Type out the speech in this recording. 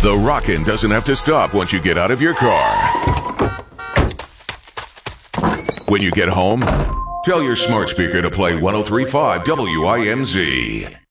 The rockin' doesn't have to stop once you get out of your car. When you get home, tell your smart speaker to play 103.5 WIMZ.